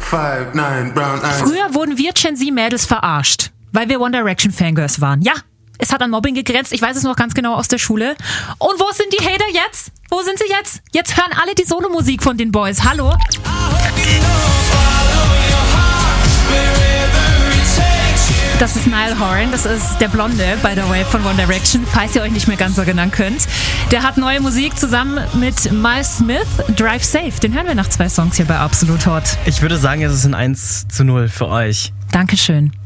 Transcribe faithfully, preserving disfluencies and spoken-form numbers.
five, nine, brown eyes. Früher wurden wir Gen Z-Mädels verarscht, weil wir One Direction-Fangirls waren. Ja, es hat an Mobbing gegrenzt. Ich weiß es noch ganz genau aus der Schule. Und wo sind die Hater jetzt? Wo sind sie jetzt? Jetzt hören alle die Solo-Musik von den Boys. Hallo? Das ist Niall Horan, das ist der Blonde, by the way, von One Direction, falls ihr euch nicht mehr ganz erinnern könnt. Der hat neue Musik zusammen mit Miles Smith, Drive Safe. Den hören wir nach zwei Songs hier bei Absolut Hot. Ich würde sagen, es ist ein eins zu null für euch. Dankeschön.